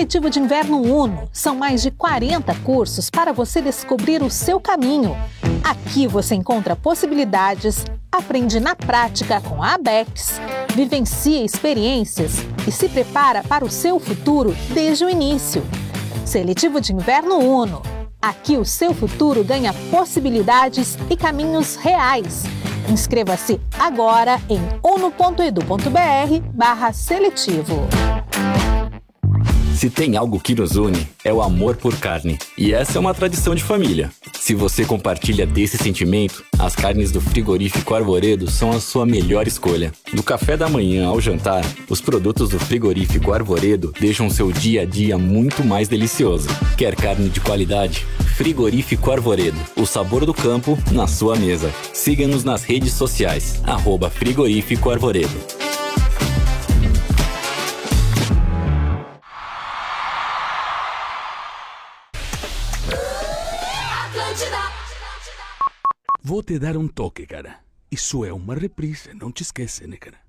Seletivo de Inverno Uno. São mais de 40 cursos para você descobrir o seu caminho. Aqui você encontra possibilidades, aprende na prática com a ABEX, vivencia experiências e se prepara para o seu futuro desde o início. Seletivo de Inverno Uno. Aqui o seu futuro ganha possibilidades e caminhos reais. Inscreva-se agora em uno.edu.br/seletivo. Se tem algo que nos une, é o amor por carne. E essa é uma tradição de família. Se você compartilha desse sentimento, as carnes do Frigorífico Arvoredo são a sua melhor escolha. Do café da manhã ao jantar, os produtos do Frigorífico Arvoredo deixam seu dia a dia muito mais delicioso. Quer carne de qualidade? Frigorífico Arvoredo. O sabor do campo na sua mesa. Siga-nos nas redes sociais. @Frigorífico Arvoredo. Vou te dar um toque, cara. Isso é uma reprise, não te esquece, né, cara?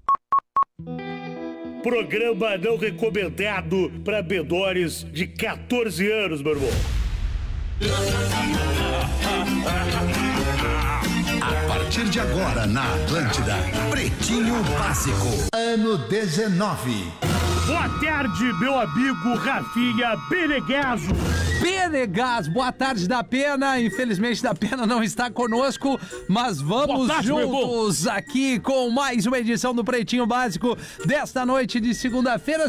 Programa não recomendado para menores de 14 anos, meu irmão. A partir de agora, na Atlântida, Pretinho Básico, ano 19. Boa tarde, meu amigo Rafinha Benegaso. Benegas, boa tarde da Pena. Infelizmente da Pena não está conosco, mas vamos juntos aqui com mais uma edição do Pretinho Básico desta noite de segunda-feira,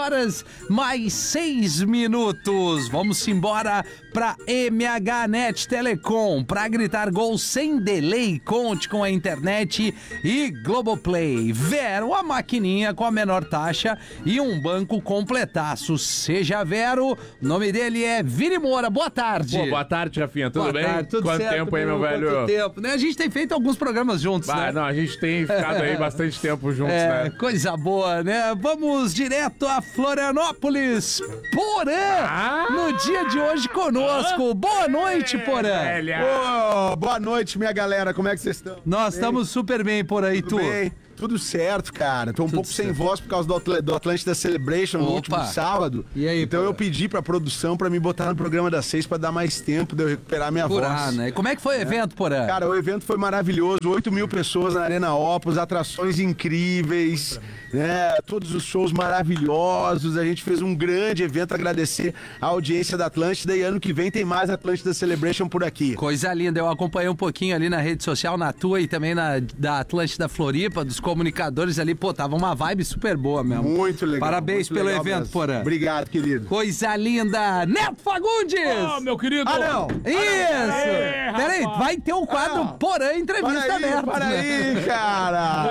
6:06. Vamos embora para MHNet Telecom, para gritar gol sem delay. Conte com a internet e Globoplay. Vero, a maquininha com a menor taxa e um banco completaço. Seja Vero, o nome dele é Vini Moura. Boa tarde. Boa tarde, Rafinha. Tudo bem? Tudo Quanto certo, tempo aí, meu velho? Quanto tempo, né? A gente tem feito alguns programas juntos, né? Não, a gente tem ficado aí bastante tempo juntos, né? Coisa boa, né? Vamos direto a Florianópolis. Porã, no dia de hoje conosco. Boa noite, Porã. Boa noite, minha galera. Como é que vocês estão? Nós estamos super bem por aí, Tudo bem? Tudo certo, cara. Tô um pouco sem voz por causa do Atlântida Celebration no último sábado. E aí, então eu pedi pra produção pra me botar no programa das 6 pra dar mais tempo de eu recuperar minha voz. Né? E como é que foi o evento, Porã? Cara, o evento foi maravilhoso. 8.000 pessoas na Arena Opus, atrações incríveis, né? Todos os shows maravilhosos. A gente fez um grande evento, agradecer a audiência da Atlântida, e ano que vem tem mais Atlântida Celebration por aqui. Coisa linda. Eu acompanhei um pouquinho ali na rede social, na tua e também da Atlântida Floripa, dos comunicadores ali, tava uma vibe super boa mesmo. Muito legal. Parabéns muito pelo legal evento, mesmo. Porã. Obrigado, querido. Coisa linda. Neto Fagundes! Meu querido! Não! Isso! Peraí, vai ter um quadro Porã Entrevista Aberta. Para aí, cara!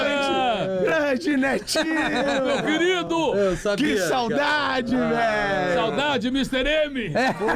Grande Netinho! Meu querido! Eu sabia, que saudade, velho! Saudade, Mr. M!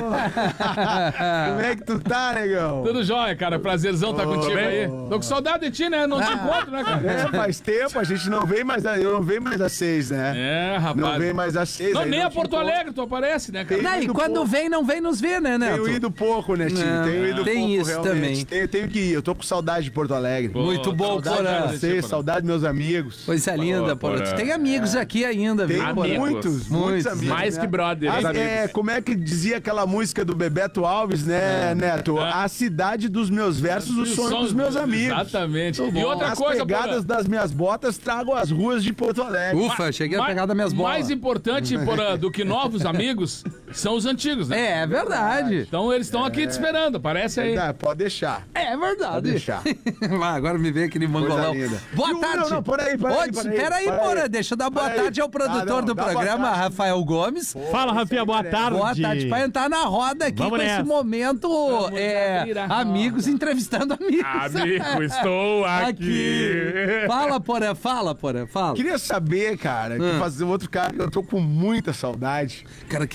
Como é que tu tá, negão? Tudo jóia, cara. Prazerzão estar contigo aí. Tô com saudade de ti, né? Não te encontro, né, cara? Faz tempo, a gente não vem mais, eu não venho mais às 6, né? Rapaz. Não vem mais às 6. Não, nem a Porto Alegre tu aparece, né, cara? Não, e quando vem, não vem nos ver, né, Neto? Tenho ido pouco, Netinho. Tenho ido tem pouco, isso realmente. também. Tenho que ir, eu tô com saudade de Porto Alegre. Muito bom, Porã. Saudade dos meus amigos. Coisa linda, Porã. Tu tem amigos aqui ainda, viu, Tem Porã? muitos amigos. Mais que brother. Como é que dizia aquela música do Bebeto Alves, né, Neto? A cidade dos meus versos, o sonho dos meus amigos. Exatamente. E outra As coisa, pegadas das minhas botas trago as ruas de Porto Alegre. Ufa, cheguei a pegar das minhas bolas. Mais importante, Porã, do que novos amigos são os antigos, né? É verdade. Então eles estão aqui te esperando, aparece aí. Pode deixar. É verdade. Pode deixar. Agora me vê aquele mangolão. Boa tarde. Não, peraí, Porã, deixa eu dar boa tarde ao produtor do programa, Rafael Gomes. Fala, Rafinha, boa tarde. Boa tarde, pra entrar na roda aqui com esse momento, amigos entrevistando amigos. Amigo, estou aqui. Fala, Porã, fala. Queria saber, cara, que fazer outro cara que eu tô com muita saudade. Cara, querido.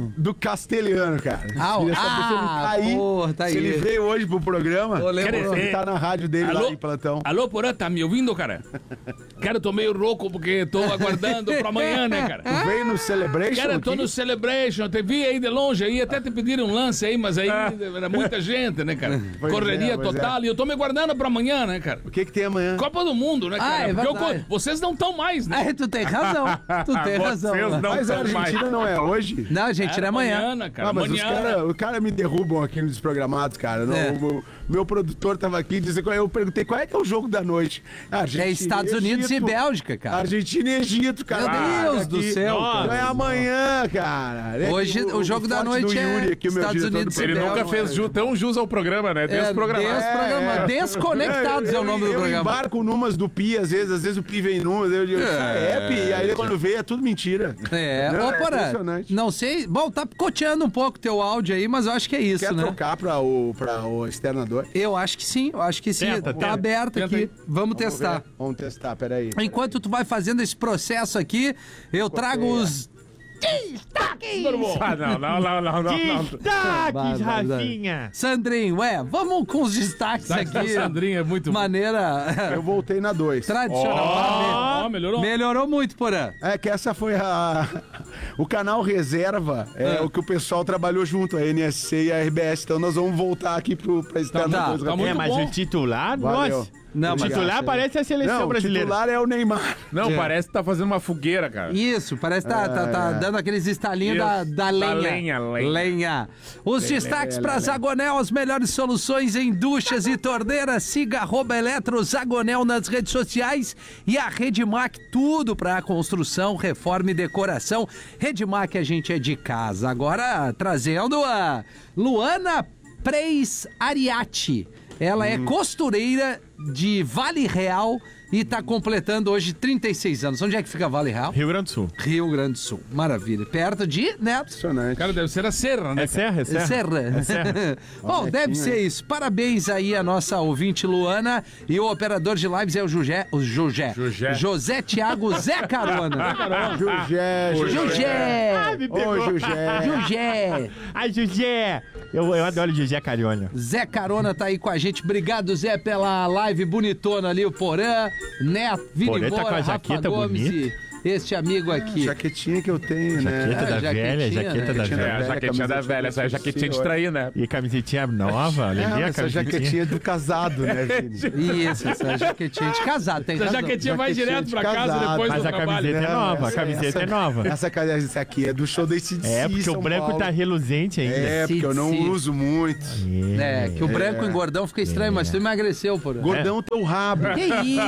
do Castelhano, cara. Queria saber se ele tá aí. Porra, tá aí. Se ele veio hoje pro programa, lembrou. ele tá na rádio dele lá em plantão. Alô, Porã, tá me ouvindo, cara? Cara, eu tô meio rouco porque tô aguardando pra amanhã, né, cara? Tu veio no Celebration? Cara, eu tô aqui? no Celebration, eu te vi aí de longe, aí até te pediram um lance aí, mas aí era muita gente, né, cara? Pois Correria é, pois total, e eu tô me guardando pra amanhã, né, cara? O que tem amanhã? Copa do Mundo, né, cara? é Porque verdade. vocês não estão mais, né? Tu tem razão. Tu tem razão. Mas a Argentina não é hoje? Não, a Argentina é amanhã. né, cara? Mas Amanhã. os caras me derrubam aqui nos Desprogramados, cara. É. O meu produtor tava aqui dizendo, eu perguntei qual é que é o jogo da noite. Argentina, É Estados Unidos e Bélgica, cara. Argentina e Egito, cara. Meu Deus do céu, Não cara. é amanhã, cara. Hoje o jogo da noite é Estados Unidos e Ele Bélgica. nunca fez tão jus ao programa, né? Desprogramado. Desconectados é o nome do Eu programa. embarco numas do Pi, às vezes o Pi vem numas, eu digo, Pi, e aí quando vê é tudo mentira. Ô, Porã, impressionante. não sei. Bom, tá picoteando um pouco teu áudio aí, mas eu acho que é isso, Quer né? trocar pra o externador? Eu acho que sim, Tenta, tá aberto aqui. Vamos testar. Vamos testar, peraí. Enquanto tu vai fazendo esse processo aqui, eu trago os destaques. Não. Destaques, Rafinha. Sandrinho, vamos com os destaques aqui. Sandrinho é muito Maneira Eu voltei na 2. tradicional. melhorou. Melhorou muito, Porã. É que essa foi o canal reserva, o que o pessoal trabalhou junto, a NSC e a RBS. Então nós vamos voltar aqui pra externa tá, 2. tá muito mas bom. o titular, Valeu. nossa. Não, O mas titular parece a seleção Não, o brasileira. titular é o Neymar. Não, parece que tá fazendo uma fogueira, cara. isso, parece que tá dando aqueles estalinhos Isso, da lenha. lenha. Os destaques para Zagonel, as melhores soluções em duchas e torneiras. Siga @eletrozagonel nas redes sociais e a Redmac, tudo para construção, reforma e decoração. Redmac, a gente é de casa. Agora trazendo a Luana Preis Ariati. Ela é costureira de Vale Real e tá completando hoje 36 anos. Onde é que fica Vale Real? Rio Grande do Sul. Rio Grande do Sul. Maravilha. Perto de, né? Impressionante. Cara, deve ser a Serra, né? É serra, é serra. Serra. Bom, deve ser isso. Parabéns aí a nossa ouvinte Luana e o operador de lives é o José Thiago Zé Carona. Jugé. Jugé. Ai, Jugé. Eu adoro o Jugé Carona. Zé Carona tá aí com a gente. Obrigado, Zé, pela live bonitona ali, o Porã, Neto, Vini Porã tá Moura, com a Rafa jaqueta Gomes bonita. e este amigo aqui. Jaquetinha que eu tenho, né? Jaqueta da velha, jaquetinha, jaqueta né? da É, velha. a jaquetinha da velha, essa é a jaquetinha de trair, né? E camisetinha nova, olha ali a Essa camisetinha. jaquetinha do casado, né, Vini? Isso, essa jaquetinha de casado, tem Essa razão. jaquetinha vai Jaquetinha direto de pra casa casado. depois Mas do a trabalho. camiseta é nova, a camiseta é nova. Essa aqui é do show da AC/DC, É, porque o São branco Paulo. tá reluzente ainda. É, porque eu não Sim. uso muito. É, que o branco em gordão fica estranho, mas tu emagreceu, Porã. Gordão teu rabo. Que isso?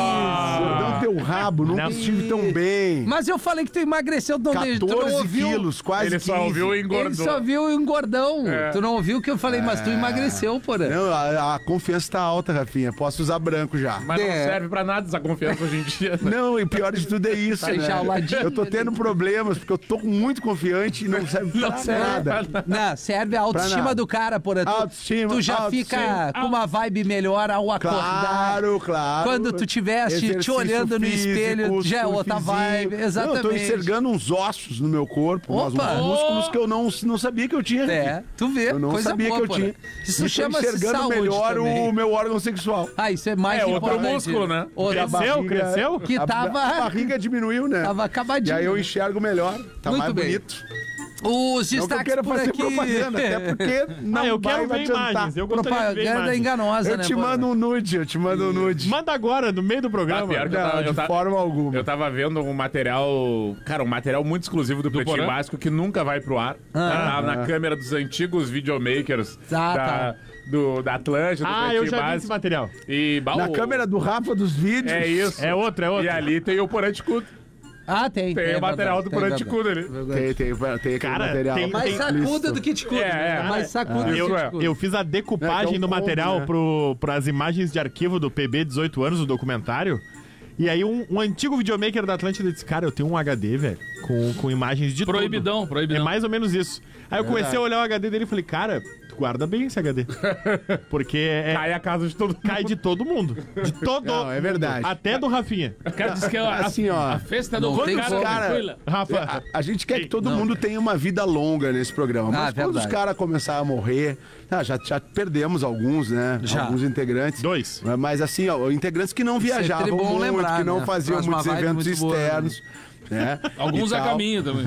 Gordão teu rabo, nunca Não. estive tão bem. Mas eu falei que tu emagreceu, tu não 14 ouviu. quilos, quase Ele 15. só ouviu o Ele engordou. só viu o engordão. Tu não ouviu o que eu falei, mas tu emagreceu, Porã. Não, a confiança tá alta, Rafinha. Posso usar branco já. Mas não É. serve pra nada essa confiança hoje em dia. Né? Não, e pior de tudo é isso, Tá né? enjauladinho Eu tô ali. tendo problemas, porque eu tô muito confiante e não serve pra nada. Não, serve a autoestima nada. do cara, Porã. Autoestima, Tu já autoestima. fica com uma vibe melhor ao acordar. Claro. Quando tu tivesse te Exercício olhando no físico, espelho, já é outra surfzinho. vibe. Exatamente. Não, eu tô enxergando uns ossos no meu corpo, uns Opa! músculos que eu não sabia que eu tinha. É, tu vê, Eu não coisa sabia boa, que eu Porã. tinha. Isso E tô chama-se enxergando saúde melhor também. o meu órgão sexual. Ah, isso é mais É, outro importante. músculo, né? Outra Cresceu? Que A tava... barriga diminuiu, né? Tava E acabadinho. aí eu enxergo melhor. Tá Muito mais bem. bonito. Os Não que eu destaques queira por fazer aqui. propaganda, até porque não eu vai quero ver adiantar. imagens. Eu gostaria de ver Propaganda imagens. enganosa, Eu né? te Porã? mando um nude, eu te mando um nude. Manda agora, no meio do programa. pior que Não, de forma alguma. Eu tava vendo um material, cara, um material muito exclusivo do Pretinho Porã? Básico que nunca vai pro ar. Tá na câmera dos antigos videomakers Tá. da Atlântida, do Ah, Pretinho eu já vi esse Básico. material. E, Na câmera do Rafa dos vídeos. É isso. É outro, é outro. E ali tem o Porã Ticudo. Ah, tem. Tem É o material verdade, do Porã tem Ticudo ali. verdade. Tem aquele Cara, material. tem- Mais sacuda do que te cuida. É, Mais sacuda do Eu, que te cuida. eu fiz a decupagem É, que é um do material combo, pras imagens de arquivo do PB 18 anos, do documentário. E aí um antigo videomaker da Atlântida disse, cara, eu tenho um HD, velho. com imagens de Proibidão, tudo. proibidão. É mais ou menos isso. Aí eu comecei a olhar o HD dele e falei, cara, tu guarda bem esse HD. Porque Cai a casa de todo mundo. cai de todo mundo. De todo Não, é verdade. Até do Rafinha. O cara disse que é Assim, ó. a festa do Não tem cara como. tranquila. Rafa, A gente quer que todo mundo tenha uma vida longa nesse programa. Mas quando verdade. os caras começarem a morrer, já perdemos alguns, né? Já. Alguns integrantes. 2. Mas assim, ó, integrantes que não viajavam sempre bom muito, lembrar, que não né? faziam Traz uma muitos vibe eventos muito boa, externos. Né? Alguns E a tal. caminho também.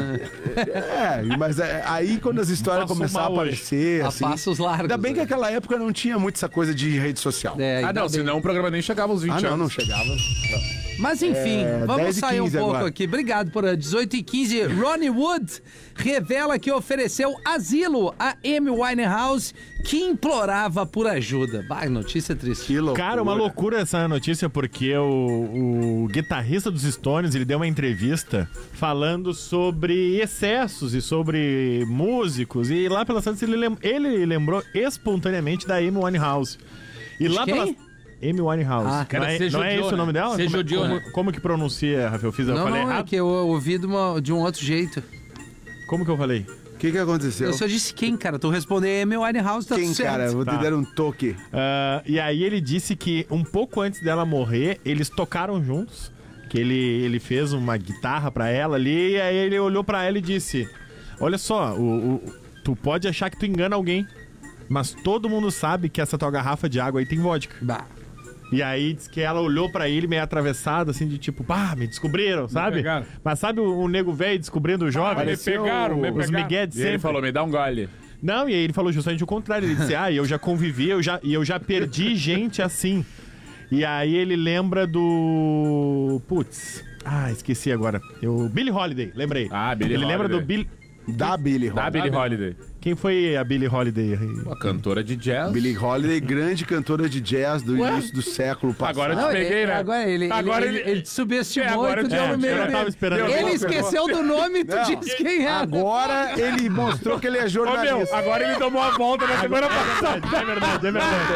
Mas aí quando as histórias Passo começaram a mal hoje. aparecer, A assim, passos largos. ainda bem que né? naquela época não tinha muito essa coisa de rede social. É, Ah, ainda não, bem. senão o programa nem chegava aos 20 não anos. chegava. Mas enfim, vamos 10 e sair 15 um pouco agora. aqui. Obrigado por 18h15. Ronnie Wood revela que ofereceu asilo a Amy Winehouse, que implorava por ajuda. Vai, notícia triste. Que loucura. cara, uma loucura essa notícia, porque o guitarrista dos Stones, ele deu uma entrevista falando sobre excessos e sobre músicos, e lá pelas tantas ele lembrou espontaneamente da Amy Winehouse. E lá quem? pelas... Amy Winehouse. Ah, cara, não é, você não é judiou, esse o nome né? dela? Você judiou, né? Como que pronuncia, Rafael? Eu falei Não, é errado? que eu ouvi de um outro jeito. Como que eu falei? O que aconteceu? Eu só disse quem, cara? Tu respondeu Amy Winehouse, tá Quem, tudo certo. cara? Eu vou te Tá. dar um toque. E aí ele disse que um pouco antes dela morrer, eles tocaram juntos, que ele fez uma guitarra pra ela ali, e aí ele olhou pra ela e disse, olha só, tu pode achar que tu engana alguém, mas todo mundo sabe que essa tua garrafa de água aí tem vodka. Bah. E aí diz que ela olhou pra ele meio atravessada, assim, de tipo, pá, me descobriram, sabe? pegaram. Mas sabe o nego velho descobrindo o jovem? Me Pareceu pegaram, me os pegaram. migué de E ele sempre. falou, me dá um gole. Não, e aí ele falou justamente o contrário. Ele disse, eu já convivi, eu já perdi gente assim. E aí ele lembra do... Putz, esqueci agora. Billie Holiday, lembrei. Ah, Billie Ele lembra Holiday. do Billie... Da Billie Da Holiday. Billie Holiday. Quem foi a Billie Holiday? Uma cantora de jazz. Billie Holiday, grande cantora de jazz do início do século passado. Agora eu Não, te peguei, né? Agora ele te subestimou Agora e tu eu te- deu no meio eu dele. tava esperando. Ele esqueceu do nome e tu Não. disse quem era. Agora ele mostrou que ele é Ô, meu, jornalista. agora ele tomou a volta na semana passada. É verdade.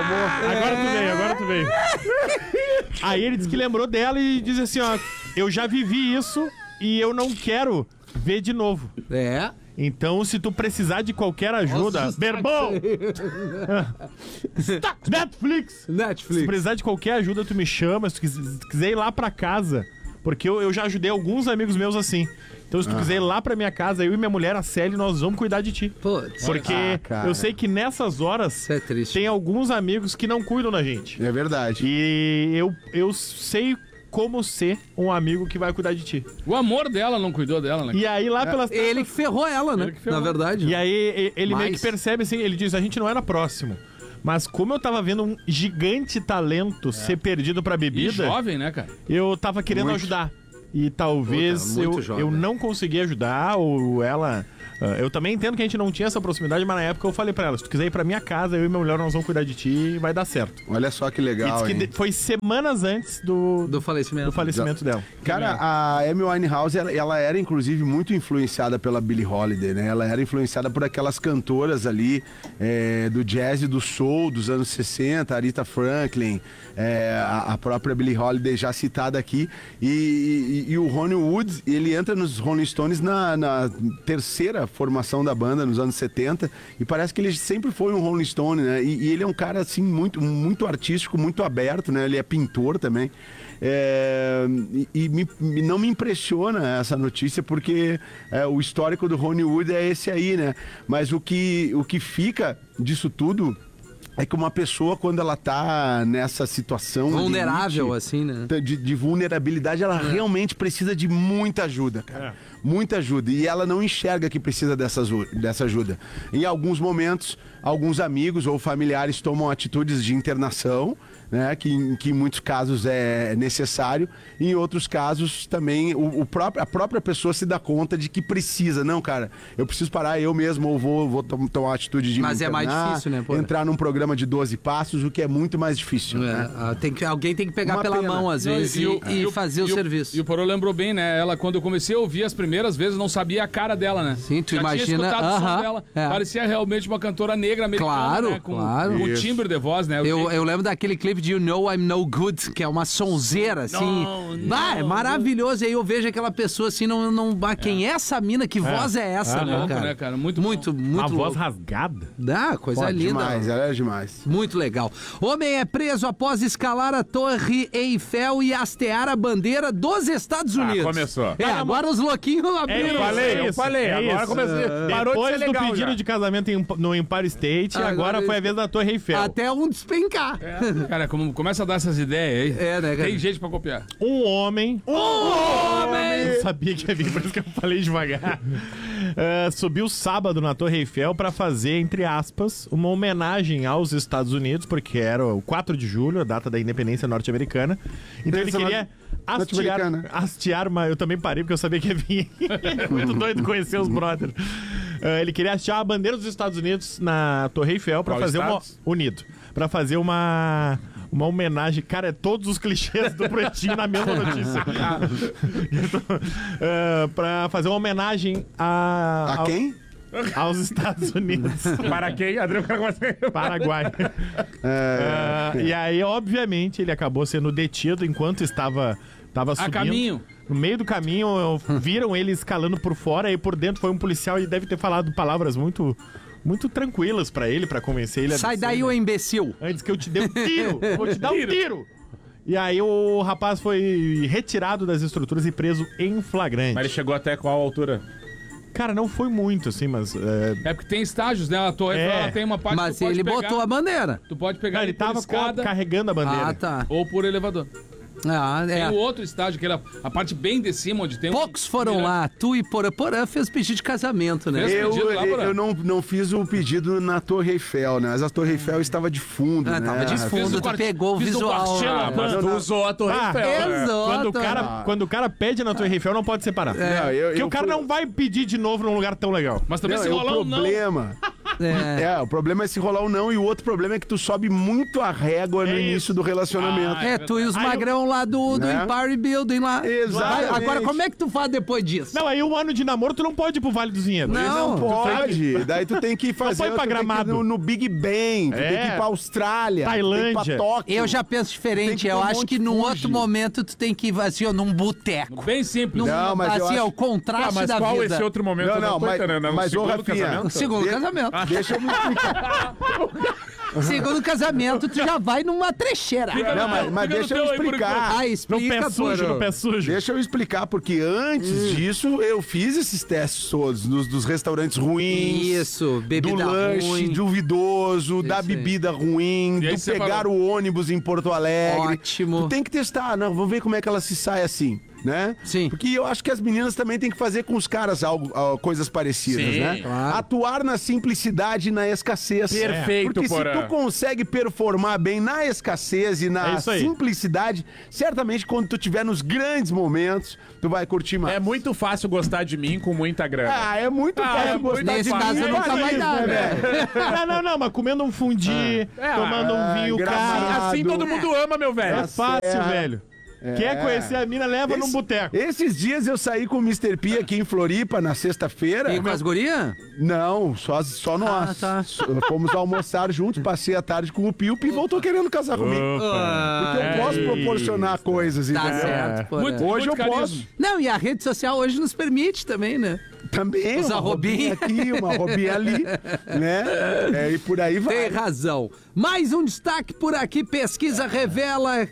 Agora tu veio. Aí ele disse que lembrou dela e diz assim, ó, eu já vivi isso e eu não quero ver de novo. É. Então, se tu precisar de qualquer ajuda, Nossa, Berbão! Netflix! Se Netflix. precisar de qualquer ajuda, tu me chama. Se tu quiser ir lá pra casa, porque eu já ajudei alguns amigos meus assim. Então, se tu quiser ir lá pra minha casa, eu e minha mulher, a Célia, nós vamos cuidar de ti. Putz, Porque cara. eu sei que nessas horas isso é triste. tem alguns amigos que não cuidam da gente. É verdade. E eu sei como ser um amigo que vai cuidar de ti. O amor dela não cuidou dela, né? E aí lá pelas... Ele que ferrou ela, né? Ele que ferrou. Na verdade. E aí ele meio que Mas- percebe assim, ele diz, a gente não era próximo. Mas como eu tava vendo um gigante talento ser perdido pra E bebida, jovem, né, cara? eu tava querendo Muito. ajudar. E talvez Puta, muito jovem. eu não consegui ajudar, ou ela... eu também entendo que a gente não tinha essa proximidade, mas na época eu falei pra ela, se tu quiser ir pra minha casa, eu e minha mulher nós vamos cuidar de ti e vai dar certo. Olha só que E legal, diz que hein? foi semanas antes Do falecimento. dela. Cara, a Amy Winehouse, ela era inclusive muito influenciada pela Billie Holiday, né? Ela era influenciada por aquelas cantoras ali do jazz e do soul dos anos 60, Aretha Franklin, a própria Billie Holiday já citada aqui, e o Ronnie Wood, ele entra nos Rolling Stones na terceira formação da banda, nos anos 70, e parece que ele sempre foi um Rolling Stone, né? E ele é um cara, assim, muito artístico, muito aberto, né? Ele é pintor também. Não me impressiona essa notícia, porque o histórico do Ronnie Wood é esse aí, né? Mas o que fica disso tudo é que uma pessoa, quando ela tá nessa situação Vulnerável, limite, assim, né? de vulnerabilidade, ela realmente precisa de muita ajuda, cara. Muita ajuda. E ela não enxerga que precisa dessa ajuda. Em alguns momentos, alguns amigos ou familiares tomam atitudes de internação, né, que em muitos casos é necessário, e em outros casos também a própria pessoa se dá conta de que precisa. Não, cara, eu preciso parar eu mesmo, ou vou tomar uma atitude de Mas me é mais internar, difícil, né, pô? entrar num programa de 12 passos, o que é muito mais difícil. né? Alguém tem que pegar Uma pela pena. mão, às vezes, e fazer o serviço. E o Porô lembrou bem, né? Ela, quando eu comecei a ouvir as primeiras primeiras vezes não sabia a cara dela, né? Sim, tu Já imagina, tinha escutado o som dela. é. Parecia realmente uma cantora negra americana, Claro, né? Com claro. timbre de voz, né? Eu lembro daquele clipe de You Know I'm No Good, que é uma sonzeira, assim. É maravilhoso. E aí eu vejo aquela pessoa assim, quem é essa mina? Que voz é essa, né, louco, cara? né, cara? Muito Uma louco. voz rasgada. Coisa linda. Demais, ela é demais. Muito legal. Homem é preso após escalar a Torre Eiffel e hastear a bandeira dos Estados Unidos. Começou. Agora os louquinhos abriram. Eu falei. Agora comecei. Parou de Depois ser legal do pedido já. de casamento no Empire State, agora foi a vez da Torre Eiffel. Até um despencar. Cara, como começa a dar essas ideias aí. É, né, cara? Tem gente pra copiar. Um homem. Eu sabia que ia vir, por isso que eu falei devagar. Subiu sábado na Torre Eiffel para fazer, entre aspas, uma homenagem aos Estados Unidos, porque era o 4 de julho, a data da independência norte-americana. Então ele queria hastear uma... Eu também parei porque eu sabia que ia vir. Muito doido conhecer os brothers. Ele queria hastear a bandeira dos Estados Unidos na Torre Eiffel para fazer para fazer uma homenagem. Cara, é todos os clichês do Pretinho na mesma notícia. Pra fazer uma homenagem A quem? Aos Estados Unidos. Para quem? Adriano Paraguai. E aí, obviamente, ele acabou sendo detido enquanto estava subindo. A caminho. No meio do caminho, viram ele escalando por fora e por dentro foi um policial e deve ter falado palavras muito tranquilas pra ele, pra convencer ele a Sai descer, daí, né? ô imbecil. Antes que eu te dê um tiro. Vou te dar um tiro. E aí o rapaz foi retirado das estruturas e preso em flagrante. Mas ele chegou até qual altura? Cara, não foi muito, assim, mas... É porque tem estágios, né? A Torre Eiffel, ela tem uma parte Mas que tu pode ele pegar. botou a bandeira. Tu pode pegar ele por tava escada carregando a bandeira. Ah, tá. ou por elevador. Tem É. o outro estágio, que era a parte bem de cima, onde tem Poucos foram lá. Tu e Porã fez pedido de casamento, né? Fez? pedido lá, Porã? Eu não fiz o pedido na Torre Eiffel, né? Mas a Torre Eiffel estava de fundo, né? Tava de fundo, tu pegou o fiz no visual. quartinho lá, Mas tu usou a Torre Eiffel. né? Exato. Quando o cara pede na Torre Eiffel, não pode separar. Porque o cara não vai pedir de novo num lugar tão legal. Mas também se rolar o problema... o problema é se rolar ou não, e o outro problema é que tu sobe muito a régua no início do relacionamento. Tu e os magrão lá do Né? Empire Building lá. Exatamente. Agora, como é que tu faz depois disso? Não, aí um ano de namoro, tu não pode ir pro Vale dos Vinhedos. Não. Pode. Daí tu tem que fazer... pode ir pra tu tem que ir Gramado. no Big Ben, tu tem que ir pra Austrália, Tailândia. tem que ir pra Tóquio. Eu já penso Tem diferente. que ter Eu um acho monte que de num Fuji. outro momento tu tem que ir assim, ó, num boteco. Bem simples. Não, mas eu assim, acho- ó, o contraste Mas da qual vida. esse outro momento? Não, Eu não, tô mas- entendendo. É no mas, ô, segundo Rafinha, casamento? Segundo De- casamento. Deixa eu me explicar. Segundo casamento, tu já vai numa trecheira. Não, mas Fica no deixa eu teu aí, por explicar. Ah, No explica, pé sujo, Porã. no pé sujo. Deixa eu explicar, porque antes disso eu fiz esses testes todos, dos restaurantes ruins. Isso, bebida do lanche ruim. duvidoso, da aí. bebida ruim, E aí do você pegar falou. o ônibus em Porto Alegre. Ótimo. Tu tem que testar, não, vamos ver como é que ela se sai assim, né? Sim. Porque eu acho que as meninas também têm que fazer com os caras coisas parecidas, Sim, né? claro. Atuar na simplicidade e na escassez. Perfeito, Porque se Porã. tu consegue performar bem na escassez e É na isso aí. simplicidade, certamente quando tu tiver nos grandes momentos, tu vai curtir mais. É muito fácil gostar de mim com muita grana. Ah, é muito fácil é gostar Nesse de caso mim, nunca vai dar, né? Não, mas comendo um fundi, tomando um vinho Gramado. caro. Assim todo mundo ama, meu velho. É fácil, certo. velho. Quer conhecer a mina, leva num boteco. Esses dias eu saí com o Mr. P aqui em Floripa, na sexta-feira. E com as gurias? Não, só nós. tá. Fomos almoçar juntos, passei a tarde com o Pio, o Pio voltou querendo casar comigo. Porque eu posso proporcionar coisas, Tá entendeu? certo, Porã. Hoje eu carisma. posso. Não, e a rede social hoje nos permite também, né? Também, Os uma arrobinha. roubinha aqui, uma roubinha ali, né? E por aí vai. Tem razão. Mais um destaque por aqui. Pesquisa revela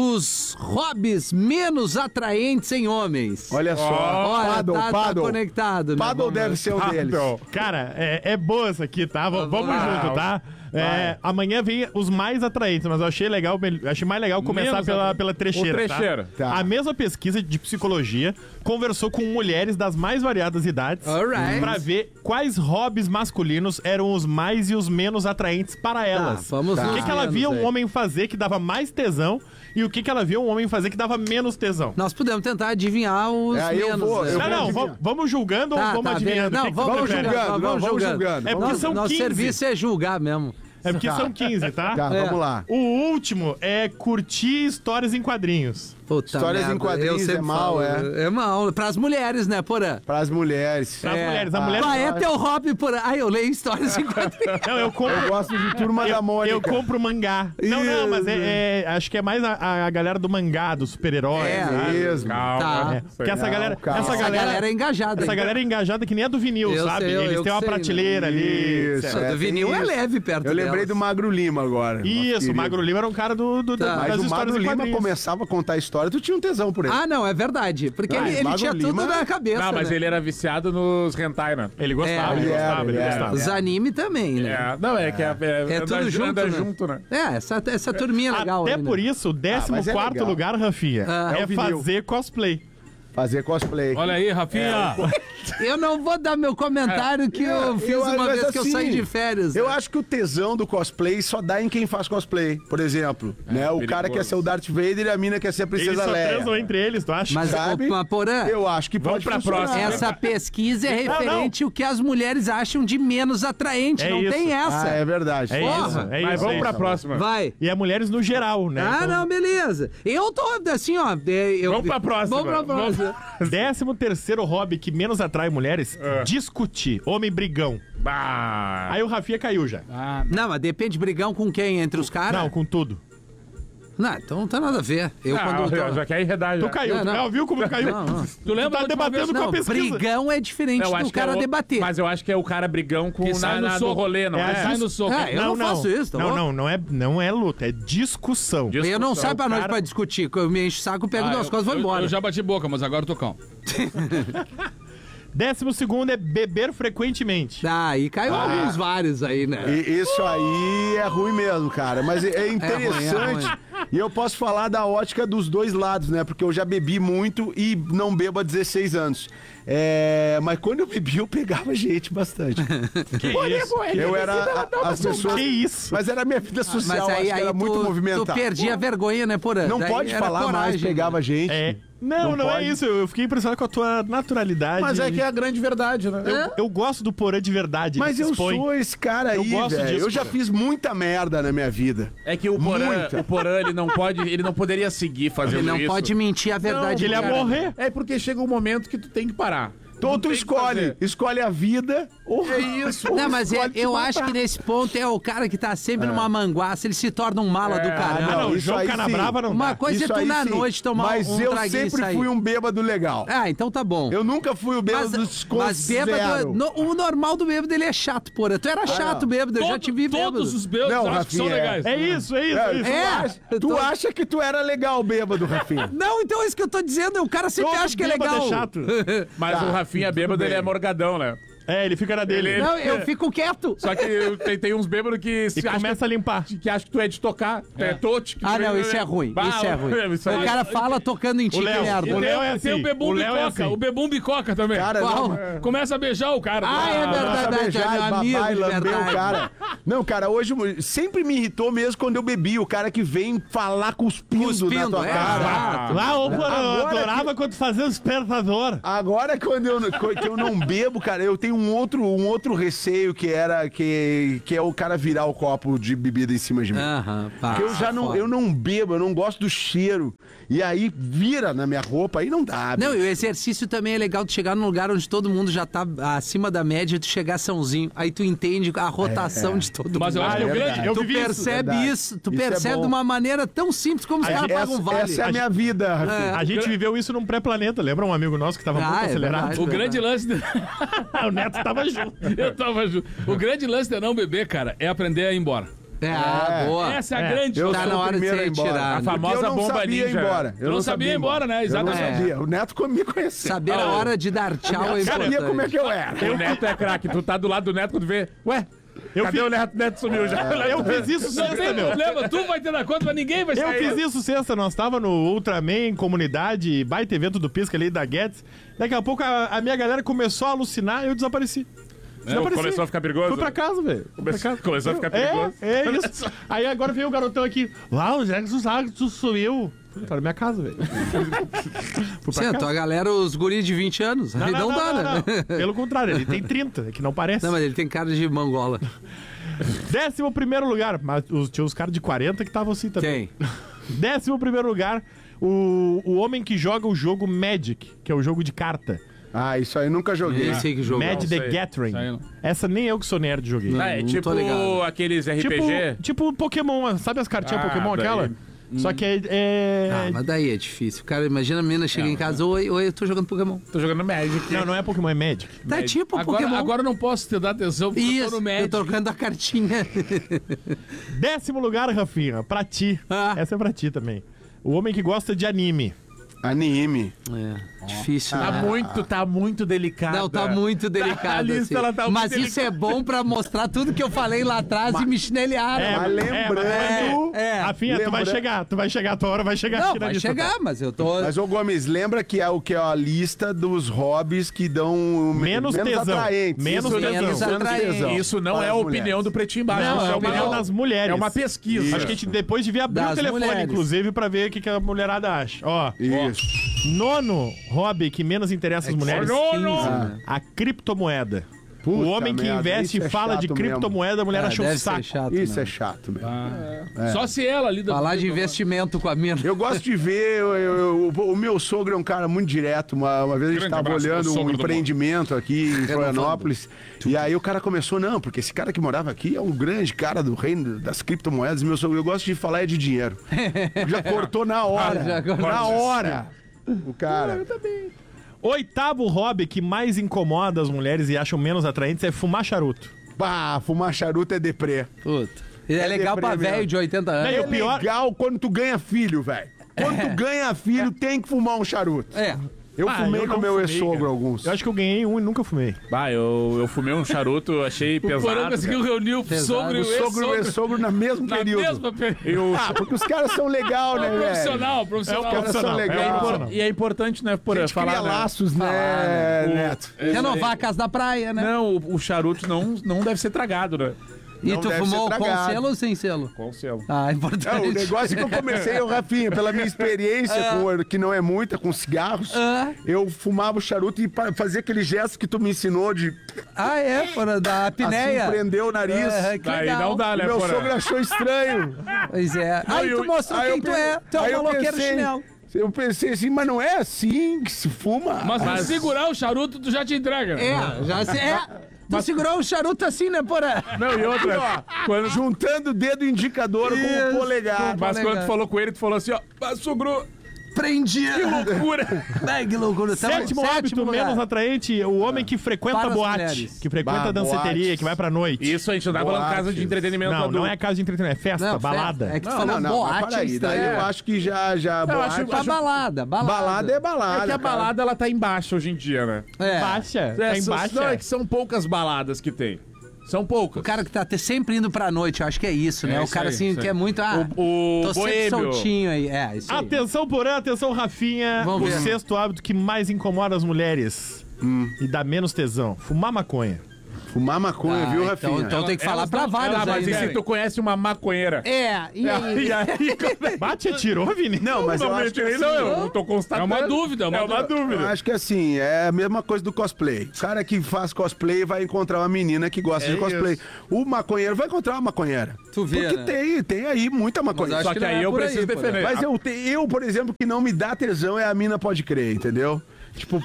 os hobbies menos atraentes em homens. Olha só. Olha, tá conectado. meu Paddle irmão. deve ser um deles. Cara, é boa essa aqui, tá? Vamos junto, tá? Amanhã vem os mais atraentes, mas eu achei mais legal começar Menos pela trecheira. O trecheira. Tá? Tá. A mesma pesquisa de psicologia conversou com mulheres das mais variadas idades Alright. pra ver quais hobbies masculinos eram os mais e os menos atraentes para elas. vamos O nos que ela menos via aí. um homem fazer que dava mais tesão e o que ela via um homem fazer que dava menos tesão. Nós podemos tentar adivinhar os eu menos. vou, né? eu Não, adivinhar. vamos julgando ou vamos adivinhando? Não, O que que tu vamos prefere? julgando. Vamos julgando. É porque Nosso, são nosso 15. serviço é julgar mesmo. É porque são 15, tá? Tá, vamos lá. O último é curtir histórias em quadrinhos. Puta Histórias merda, em quadrinhos eu sempre é mal, falo, é. É mal. Pras mulheres, né, Porã? Pras mulheres. Pras mulheres. A mulher... Qual é teu hobby, Porã? Ah, eu leio histórias em quadrinhos. Não, eu gosto de Turma da Mônica. Eu compro mangá. Não, mas acho que é mais a galera do mangá, dos super-heróis. Mesmo. Calma. Tá. Porque essa galera é engajada. Essa galera é engajada que nem a do vinil, Eu sabe? sei, eu Eles têm uma sei, prateleira ali. Isso, Do vinil é leve perto Eu lembrei delas. do Magro Lima agora. Isso, o Magro Lima era um cara Tá. Mas das o histórias Magro em Lima quadrinhos. começava a contar a história, tu tinha um tesão por ele. Ah, não, é verdade. Porque ele Magro tinha Lima- tudo na cabeça, Não, mas né? ele era viciado nos hentai, né? Ele gostava, É, ele gostava, ele ele era. gostava. Os anime também, né? É, não, é que É tudo junto, anda né? junto, né? Essa turminha é legal. Até aí, né? por isso, o 14º legal. lugar, Rafinha, Ah. é o vinil. fazer cosplay. Fazer cosplay. Olha aí, Rafinha. Eu não vou dar meu comentário que eu fiz uma mas vez que eu assim, saí de férias. Eu né? acho que o tesão do cosplay só dá em quem faz cosplay. Por exemplo, né? O cara quer ser o Darth Vader e a mina quer ser a Eles Princesa só Leia. transam entre eles, tu acha? Mas, sabe? Porã, Eu acho que Vamos pode pra funcionar. próxima. essa pesquisa é referente ao que as mulheres acham de menos atraente. É não isso. tem essa. Ah, é verdade. É Porra. isso, é Mas isso. vamos é pra isso. próxima. Vai. E é mulheres no geral, né? Ah, Então, não, beleza. Eu tô assim, ó. Vamos pra próxima. Vamos pra próxima. 13º hobby que menos atrai mulheres, discutir. Homem brigão. Bah. Aí o Rafinha caiu já. Não, mas depende brigão com quem? Entre os caras? Não, com tudo. Não, então não tem nada a ver. Eu quando eu tô... já quer enredar, já. Tu caiu, Não, não. viu como tu caiu? Não, não. Tu lembra tá da última debatendo vez? com a Não, pesquisa. brigão é diferente Eu acho do que é cara o- debater. Mas eu acho que é o cara brigão com Que sai no do soco. rolê, não É, é? Sai no soco. É, eu não faço isso, tá louco? Não é luta, é discussão. Eu não saio pra noite cara- pra discutir. Eu me encho o saco, pego duas coisas e vou embora. Eu já bati boca, mas agora eu tô calmo. 12º é beber frequentemente. Ah, aí caiu vários aí, né? E isso aí é ruim mesmo, cara. Mas é interessante. ruim. E eu posso falar da ótica dos dois lados, né? Porque eu já bebi muito e não bebo há 16 anos. Mas quando eu bebi, eu pegava gente bastante. Que isso? Eu era as pessoas. Que isso? Mas era a minha vida social, Mas acho que era muito tu movimentada. perdia a vergonha, né, Porã? Não Daí pode era falar mais, coragem, pegava né? gente. Não Não é pode. isso. Eu fiquei impressionado com a tua naturalidade. Mas é que é a grande verdade, né? Eu gosto do Porã de verdade. Mas ele eu se expõe. sou esse cara aí, Eu gosto velho. disso, Eu já cara. fiz muita merda na minha vida. É que o Porã, ele não poderia seguir fazendo Ele não isso. pode mentir a verdade. Ele ia cara. morrer. É porque chega um momento que tu tem que parar. Então tu escolhe a vida ou É isso. Não, mas escolhe te eu acho matar. que nesse ponto é o cara que tá sempre numa manguaça, ele se torna um mala do caralho. não, o isso João aí Canabrava não Uma dá. coisa Isso é tu aí na sim. noite tomar Mas um eu traguinho e sempre sair. fui um bêbado legal. Ah, então tá bom. Eu nunca fui o bêbado dos Mas bêbado, o normal do bêbado, ele é chato, porra. Tu era chato bêbado, eu já te vi bêbado. Todos os bêbados Não, acham que são Rafinha, legais. É isso, é isso. É isso. É. Tu acha que tu era legal bêbado, Rafinha? Não, então é isso que eu tô dizendo, o cara sempre Todo acha que é bêbado legal. é chato. Mas o Rafinha bêbado, ele é morgadão, né? Ele fica na dele. Não, eu fico quieto. Só que tem uns bêbados que E começa a limpar. que acham que tu é de tocar, é tote. Ah, não, isso é ruim. Isso é ruim. Isso aí. O cara fala tocando em ti, O que Léo, merda. o Léo é Tem assim. o Bebum O Léo é Bicoca, assim. o Bebum Bicoca também. Cara, Qual? não. Começa a beijar o cara. Ah, é Começa a verdade, beijar, é meu babar amigo, e de lamber verdade. o cara. Não, cara, hoje sempre me irritou mesmo quando eu bebi. O cara que vem falar cuspindo na Cuspindo, tua é, cara. exato. Lá, ô, Porã, eu Agora adorava quando fazia o despertador. Agora, quando eu não bebo, cara, eu tenho um outro receio que é o cara virar o copo de bebida em cima de mim. Aham, pá. Porque eu não bebo, eu não gosto do cheiro. E aí vira na minha roupa, aí não dá. Não, e o exercício também é legal de chegar num lugar onde todo mundo já tá acima da média, tu chegar sãozinho, aí tu entende a rotação de todo mundo. Mas eu acho que é o grande. Eu Tu vivi isso, percebe verdade. isso, tu Isso é percebe bom. de uma maneira tão simples como os caras pagam vale. Essa é a minha vida, Rafinha. A gente viveu isso num pré-planeta, lembra um amigo nosso que tava muito é acelerado? verdade. O grande lance. O Neto tava junto. Eu tava junto. O grande lance de não beber, cara, é aprender a ir embora. Boa. Essa é a grande. Eu Tá sou na o hora de primeiro ser a ir embora. tirado. A famosa Porque eu não bomba sabia ir ninja. embora. Eu não sabia ir embora, né? Eu não Exatamente. sabia. O Neto me conhecia. Saber a hora de dar tchau é Eu sabia importante. como é que eu era. O Neto é craque. Tu tá do lado do Neto quando vê. Ué, cadê o Neto? O Neto sumiu já. Eu fiz isso Não sexta, tem meu. problema, tu vai ter na conta, mas ninguém vai Eu sair. fiz isso sexta, nós tava no Ultraman, comunidade, baita evento do Pisca ali da Guedes. Daqui a pouco a minha galera começou a alucinar e eu desapareci. Começou a ficar perigoso? Fui pra casa, velho. Começou a ficar perigoso. É isso. Aí agora veio o garotão aqui. Lá, o Jackson sabe que tu sumiu. Falei, tá na minha casa, velho. Fui Sim, a tua galera, os guris de 20 anos. Aí não dá, né? Pelo contrário, ele tem 30, que não parece. Não, mas ele tem cara de mangola. 11º lugar, mas tinha os caras de 40 que estavam assim também. Tem. 11º lugar, O homem que joga o jogo Magic, que é o jogo de carta. Ah, isso aí nunca joguei. Esse aí que jogou. Magic the Gathering. Essa nem eu que sou nerd joguei. É tipo aqueles RPG. Tipo Pokémon, sabe as cartinhas Pokémon daí. aquela? Só que mas daí é difícil. Cara, imagina a menina chega em casa, oi, eu tô jogando Pokémon. Tô jogando Magic. Não é Pokémon, é Magic. Tá tipo Pokémon. Agora eu não posso te dar atenção porque eu tô no Magic. Eu tô jogando a cartinha. 10º lugar, Rafinha, pra ti. Essa é pra ti também. O homem que gosta de anime. Anime. Difícil, Tá muito delicado. Não, tá muito delicado. A lista, ela tá mas muito isso é bom pra mostrar tudo que eu falei lá atrás e me chinelharam. Mas lembrando... Rafinha, tu vai chegar, a tua hora vai chegar Não, aqui na vai lista. chegar, mas eu tô... Mas, ô Gomes, lembra que é o que é a lista dos hobbies que dão menos tesão. Atraentes. Menos tesão. Isso não é a opinião do Pretinho Básico. Não, é a opinião das mulheres. É uma pesquisa. Acho que a gente depois devia abrir o telefone, inclusive, pra ver o que a mulherada acha. Ó, Isso. 9º hobby que menos interessa as mulheres. A criptomoeda. O homem que investe e fala de criptomoeda, a mulher achou um saco. Isso é chato mesmo. Só se ela lida falar de investimento com a mina. Eu gosto de ver, o meu sogro é um cara muito direto. Uma vez a gente estava olhando um empreendimento aqui em Florianópolis. E aí o cara começou, não, porque esse cara que morava aqui é um grande cara do reino das criptomoedas. Meu sogro, eu gosto de falar de dinheiro. Já cortou na hora. Na hora. O cara. 8º hobby que mais incomoda as mulheres e acham menos atraentes é fumar charuto. Bah, fumar charuto é deprê. Puta. É legal pra velho de 80 anos. É legal quando tu ganha filho, velho. Quando tu ganha filho, tem que fumar um charuto. Eu fumei com meu ex-sogro alguns. Eu acho que eu ganhei um e nunca fumei. Eu fumei um charuto, achei pesado. O Porã conseguiu reunir o sogro e o ex-sogro no mesmo período. Porque os caras são legais, né, velho? Profissional. Os caras são legais. E é importante, né, Porã, falar... Cria laços, né, Neto? Renovar a casa da praia, né? Não, o charuto não deve ser tragado, né? E tu fumou com selo ou sem selo? Com selo. Ah, importante. O negócio é que eu comecei, Rafinha, pela minha experiência, que não é muita, com cigarros, eu fumava o charuto e fazia aquele gesto que tu me ensinou de... Da apneia. Assim, prendeu o nariz. Daí não dá, né, Meu sogro achou estranho. Pois é. Aí tu mostrou quem tu é. Tu é um maloqueiro chinelo. Eu pensei assim, mas não é assim que se fuma. Mas se segurar o charuto, tu já te entrega. Tu segurou o charuto assim, né, Porã? Não, e outra, juntando o dedo indicador com o polegar. Mas quando tu falou com ele, tu falou assim, ó, sogro... Prendi. Que loucura. Que loucura. 7º hábito menos atraente, o homem que frequenta boate, que frequenta danceteria, que vai pra noite. Isso a gente não tá falando casa de entretenimento. Não é casa de entretenimento, é festa, balada. É que tu falou boate. Daí eu acho que já boate... Balada. Balada é balada. É que a balada, ela tá embaixo hoje em dia, né? Baixa? Tá embaixo? Não, é que são poucas baladas que tem. São poucos. O cara que tá sempre indo pra noite, eu acho que é isso, né? O cara assim que é muito... o tô sempre soltinho aí. Isso aí. Atenção, Porã, atenção, Rafinha. Vamos ver. 6º hábito que mais incomoda as mulheres e dá menos tesão. Fumar maconha. Fumar maconha, viu, Rafinha? Então tem que falar pra vários. Mas e se tu conhece uma maconheira? E aí? Bate, atirou, Vini? Não, mas eu acho que eu tô constatando. É uma dúvida. Eu acho que assim, é a mesma coisa do cosplay. O cara que faz cosplay vai encontrar uma menina que gosta de cosplay. Isso. O maconheiro vai encontrar uma maconheira. Tu vê, porque tem aí muita maconha. Só que aí eu preciso defender. Mas eu, por exemplo, que não me dá tesão é a mina pode crer, entendeu? Tipo,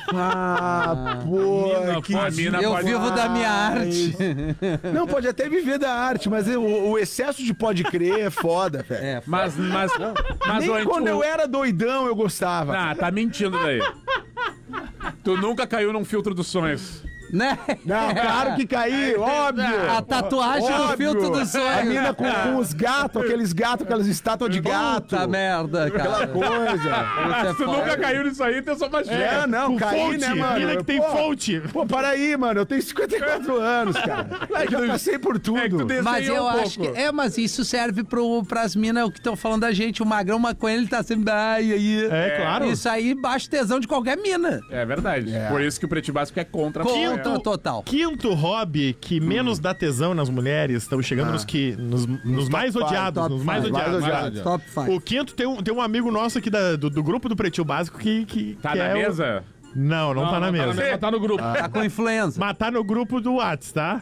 eu vivo da minha arte. Não, pode até viver da arte, mas o excesso de pode crer é foda, velho. Mas nem quando eu era doidão eu gostava. Ah, tá mentindo daí. Tu nunca caiu num filtro dos sonhos. Né? Não, claro que caí, óbvio. A tatuagem do filtro do sonho. A mina com os gatos, aquelas estátuas de gato. Puta merda, cara. Aquela coisa. Tu nunca caiu nisso aí, tu só mais não, caí, né, mano? Mina que tem fonte. Pô, para aí, mano, eu tenho 54 anos, cara. Eu já passei por tudo. Mas eu acho que... mas isso serve pras minas, o que estão falando da gente. O magrão maconha, ele tá sempre... aí. Claro. Isso aí baixa tesão de qualquer mina. É verdade. Por isso que o Pretinho Básico é contra. Total. 5º hobby que menos dá tesão nas mulheres, estamos chegando nos mais odiados. Nos mais odiados. Top 5. O 5º tem um amigo nosso aqui do grupo do Pretinho Básico que tá na mesa? Não tá na mesa. Tá no grupo. Tá com influenza. Mas tá no grupo do Whats, tá?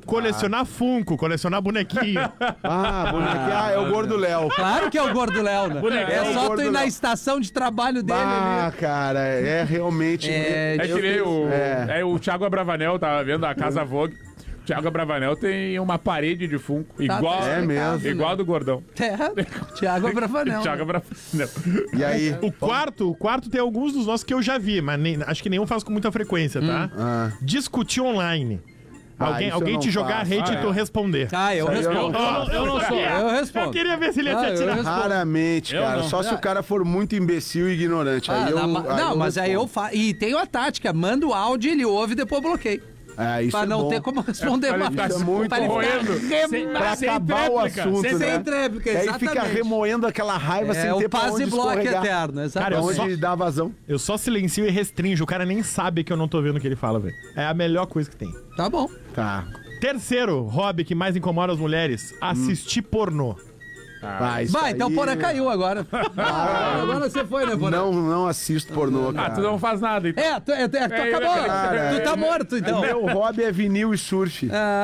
Colecionar Funko, colecionar bonequinho. Bonequinho. É o Gordo Léo. Claro que é o Gordo Léo, né? É só tu ir na estação de trabalho dele ali. Cara, é realmente... É que nem o Thiago Abravanel, tava vendo a Casa Vogue. O Thiago Abravanel tem uma parede de Funko. Igual, igual a do Gordão. Thiago Abravanel. Thiago Abravanel. E aí? O quarto tem alguns dos nossos que eu já vi, mas acho que nenhum faz com muita frequência, tá? Discutir online. Alguém te jogar hate e tu responder. Eu respondo. Eu não sou. Eu respondo. Eu queria ver se ele ia te atirar. Raramente, cara. Só se o cara for muito imbecil e ignorante. Mas aí eu faço. E tenho a tática: manda o áudio, ele ouve e depois bloqueei. Isso pra não ter como responder mais. Isso é muito pra acabar o assunto, sem tréplica, exatamente. Aí fica remoendo aquela raiva sem ter pra onde escorregar. Eterno, cara, onde dá vazão. Eu só silencio e restringo. O cara nem sabe que eu não tô vendo o que ele fala, velho. É a melhor coisa que tem. Tá bom. Tá. Terceiro hobby que mais incomoda as mulheres: assistir pornô. Então o Porã caiu agora. Agora você foi, né, Porã? Não assisto pornô, cara. Tu não faz nada, então. Tu acabou. Tu tá morto, então. Meu hobby é vinil e surf.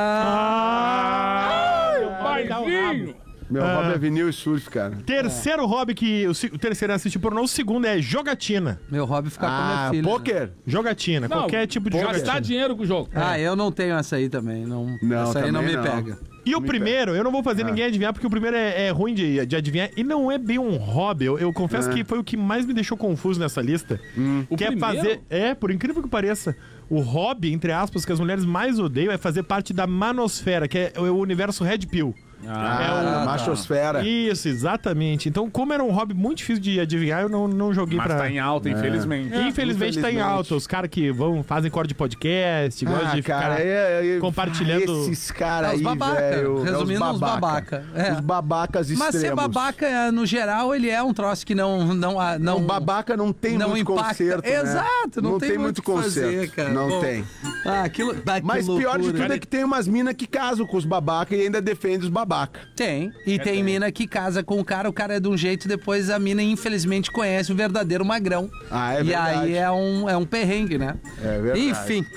Meu hobby é vinil e surf, cara. Terceiro hobby que... O terceiro é assistir pornô. O segundo é jogatina. Meu hobby é ficar com a minha filha. Poker? Jogatina. Qualquer tipo de jogatina. Gastar dinheiro com o jogo. Eu não tenho essa aí também. Essa aí não me pega. E o primeiro, eu não vou fazer ninguém adivinhar, porque o primeiro é ruim de adivinhar. E não é bem um hobby. Eu confesso que foi o que mais me deixou confuso nessa lista. O que primeiro? é fazer... por incrível que pareça, o hobby, entre aspas, que as mulheres mais odeiam é fazer parte da manosfera, que é o universo Red Pill. Machosfera. Isso, exatamente. Então, como era um hobby muito difícil de adivinhar, eu não joguei Mas tá em alta, infelizmente. Infelizmente tá em alta. Os caras que fazem corte de podcast, gostam de ficar compartilhando. Esses caras aí, os babaca, velho. resumindo, os babaca. Os babacas extremos. Mas ser babaca, no geral, ele é um troço que não babaca não tem muito impacta. Conserto, né? Exato, não tem muito conserto. Fazer, cara. Não tem. Mas pior de tudo é que tem umas minas que casam com os babaca e ainda defendem os babaca. Tem. E tem mina que casa com o cara é de um jeito, depois a mina, infelizmente, conhece o verdadeiro magrão. É verdade. E aí é um perrengue, né? É verdade. Enfim,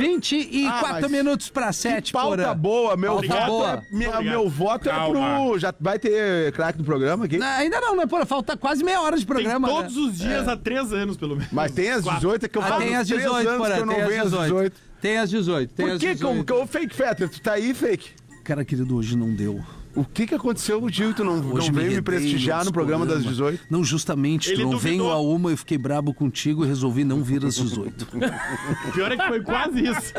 24 minutos pra 7, pauta boa. Meu voto é pro... Já vai ter craque no programa aqui? Ainda não, né? Falta quase meia hora de programa. Tem todos os dias há 3 anos, pelo menos. Mas tem as 18 que eu faço. Tem as 18, que eu não venho às 18. Tem as 18. Por que? O Fake Fetter, tu tá aí, Fake? Cara, querido, hoje não deu. O que aconteceu no dia que tu não veio me prestigiar no programa das 18? Não, justamente, tu não veio a uma, eu fiquei brabo contigo e resolvi não vir às 18. O pior é que foi quase isso.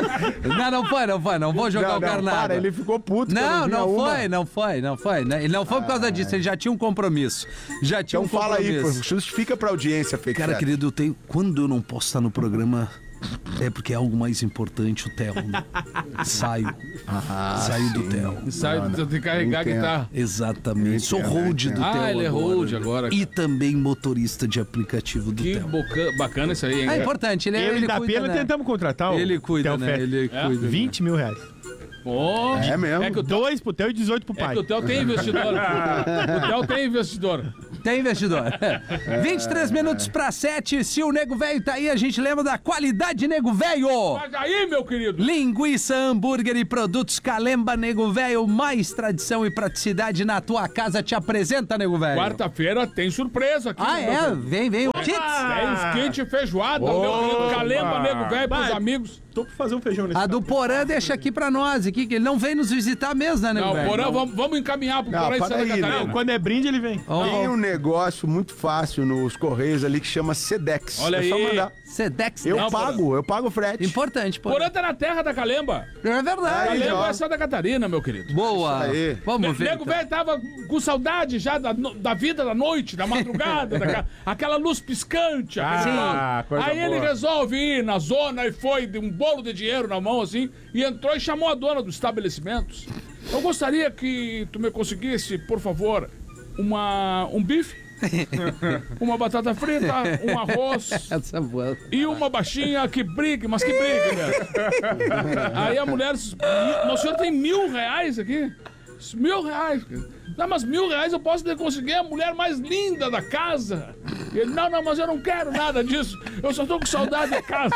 Não vou jogar o cara nada. Ele ficou puto. Não foi. Ele não foi por causa disso, ele já tinha um compromisso. Então fala aí, justifica pra audiência, Fake Cara, querido, quando eu não posso estar no programa... É porque é algo mais importante, o Theo. Saio do Theo. Sai de carregar a guitarra. Exatamente. Sou hold do Theo. Ele é hold agora. E também motorista de aplicativo do Theo. Que bacana isso aí, hein? É importante. Ele dá pena, tentamos contratar o Ele cuida, né? Ele cuida. 20 mil reais. É mesmo. É que 2 pro Theo e 18 pro pai. É que o Theo tem investidor. O Theo tem investidor. Tem investidor. 23 minutos pra 7. Se o Nego Velho tá aí, a gente lembra da qualidade Nego Velho. Mas aí, meu querido. Linguiça, hambúrguer e produtos Calemba Nego Velho. Mais tradição e praticidade na tua casa. Te apresenta, Nego Velho. Quarta-feira tem surpresa aqui. Vem o kits. Tem os kits feijoada. Meu querido Calemba Nego Velho pros amigos. Tô pra fazer um feijão nesse A do Porã deixa aqui pra nós, aqui, que ele não vem nos visitar mesmo, né, Nego Velho? Porã, vamos encaminhar pro Porã de Santa Catarina. Quando é brinde, ele vem. Tem um negócio muito fácil nos Correios ali que chama Sedex. Olha aí. É só mandar. Sedex. Eu pago o frete. Importante, Porã tá na terra da Calemba. É verdade. Calemba é Santa Catarina, meu querido. Boa. Aí. Vamos ver. Nego Velho tava com saudade já da vida da noite, da madrugada, aquela luz piscante. Aí ele resolve ir na zona e foi de um bolo de dinheiro na mão, assim, e entrou e chamou a dona dos estabelecimentos. Eu gostaria que tu me conseguisse, por favor, um bife, uma batata frita, um arroz e uma baixinha que brigue, mas que brigue, né? Aí a mulher disse, o senhor tem R$1.000 aqui? R$1.000. Não, mas R$1.000 eu posso conseguir a mulher mais linda da casa. E ele, não, mas eu não quero nada disso. Eu só tô com saudade de casa.